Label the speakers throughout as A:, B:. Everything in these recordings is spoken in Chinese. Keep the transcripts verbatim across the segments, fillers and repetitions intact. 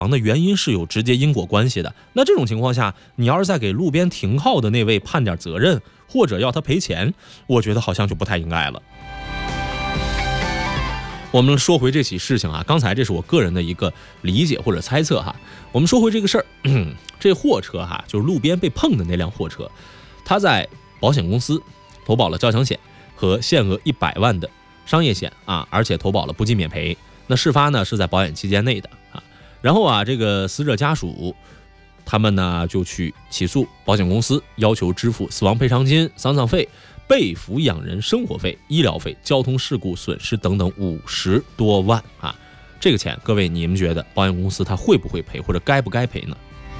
A: 的原因是有直接因果关系的。那这种情况下，你要是再给路边停靠的那位判点责任，或者要他赔钱，我觉得好像就不太应该了。我们说回这起事情啊，刚才这是我个人的一个理解或者猜测哈。我们说回这个事儿，这货车哈，就是路边被碰的那辆货车，他在保险公司投保了交强险和限额一百万的商业险啊，而且投保了不计免赔。那事发呢是在保险期间内的啊。然后啊，这个死者家属他们呢就去起诉保险公司，要求支付死亡赔偿金、丧葬费、被抚养人生活费、医疗费、交通事故损失等等五十多万啊！这个钱，各位你们觉得保险公司他会不会赔，或者该不该赔呢？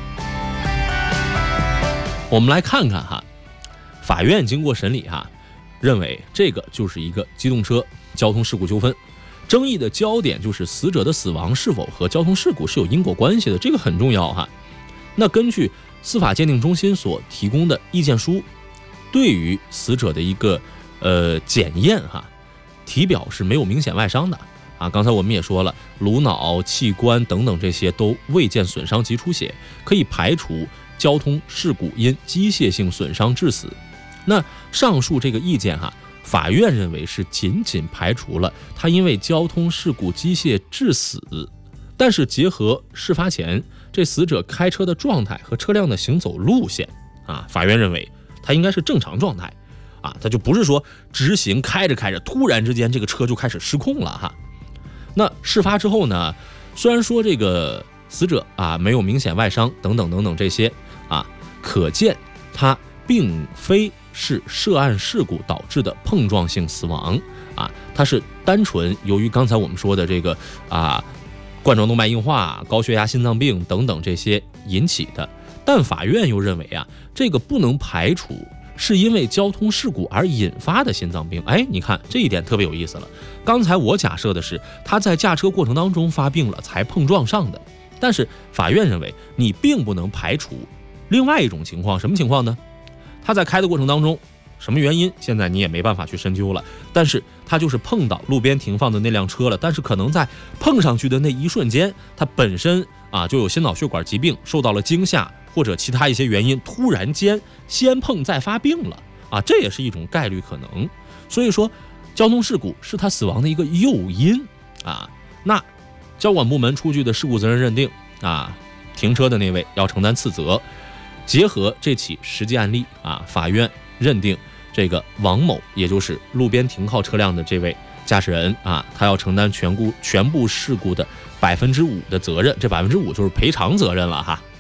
A: 我们来看看哈，法院经过审理哈，认为这个就是一个机动车交通事故纠纷，争议的焦点就是死者的死亡是否和交通事故是有因果关系的，这个很重要哈。那根据司法鉴定中心所提供的意见书，对于死者的一个呃检验哈，体表是没有明显外伤的啊。刚才我们也说了，颅脑、器官等等这些都未见损伤及出血，可以排除交通事故因机械性损伤致死。那上述这个意见哈，法院认为是仅仅排除了他因为交通事故机械致死，但是结合事发前这死者开车的状态和车辆的行走路线啊，法院认为他应该是正常状态啊，他就不是说直行开着开着突然之间这个车就开始失控了哈。那事发之后呢，虽然说这个死者啊没有明显外伤等等等等这些啊，可见他并非是涉案事故导致的碰撞性死亡啊，他是单纯由于刚才我们说的这个啊冠状动脉硬化、高血压、心脏病等等这些引起的。但法院又认为啊，这个不能排除是因为交通事故而引发的心脏病。哎，你看这一点特别有意思了。刚才我假设的是他在驾车过程当中发病了才碰撞上的，但是法院认为你并不能排除另外一种情况。什么情况呢？他在开的过程当中，什么原因现在你也没办法去深究了，但是他就是碰到路边停放的那辆车了，但是可能在碰上去的那一瞬间，他本身啊就有心脑血管疾病，受到了惊吓或者其他一些原因，突然间先碰再发病了啊，这也是一种概率可能。所以说交通事故是他死亡的一个诱因啊。那交管部门出具的事故责任认定啊，停车的那位要承担次责。结合这起实际案例啊，法院认定这个王某，也就是路边停靠车辆的这位驾驶人啊，他要承担全部全部事故的百分之五的责任，这百分之五就是赔偿责任了哈。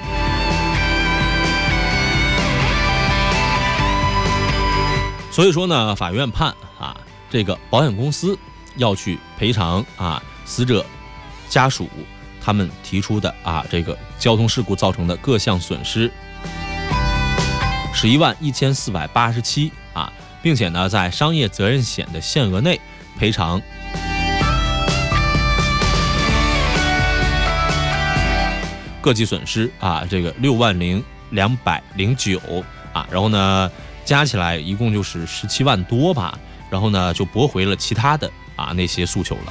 A: 所以说呢，法院判啊，这个保险公司要去赔偿啊死者家属他们提出的啊这个交通事故造成的各项损失十一万一千四百八十七啊，并且呢在商业责任险的限额内赔偿各级损失啊这个六万零两百零九啊，然后呢加起来一共就是十七万多吧，然后呢就驳回了其他的啊那些诉求了。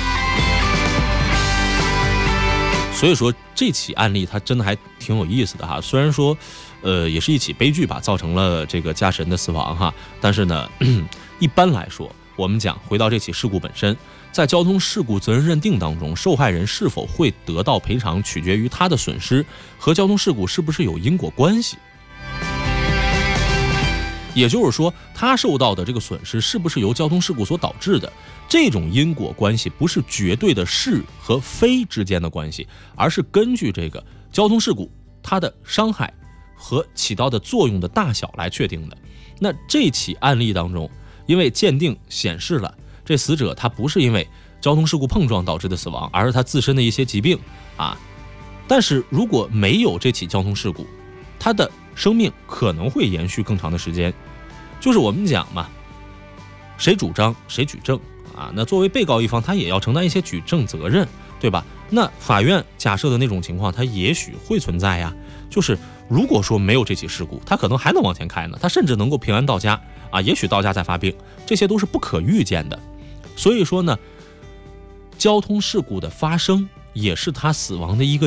A: 所以说这起案例它真的还挺有意思的哈，虽然说呃也是一起悲剧吧，造成了这个驾驶人的死亡哈，但是呢一般来说我们讲回到这起事故本身，在交通事故责任认定当中，受害人是否会得到赔偿取决于他的损失和交通事故是不是有因果关系，也就是说他受到的这个损失是不是由交通事故所导致的。这种因果关系不是绝对的是和非之间的关系，而是根据这个交通事故它的伤害和起到的作用的大小来确定的。那这起案例当中，因为鉴定显示了这死者他不是因为交通事故碰撞导致的死亡，而是他自身的一些疾病啊。但是如果没有这起交通事故，他的生命可能会延续更长的时间。就是我们讲嘛，谁主张谁举证啊，那作为被告一方他也要承担一些举证责任，对吧？那法院假设的那种情况它也许会存在呀，就是如果说没有这起事故，他可能还能往前开呢，他甚至能够平安到家啊，也许到家再发病，这些都是不可预见的。所以说呢，交通事故的发生也是他死亡的一个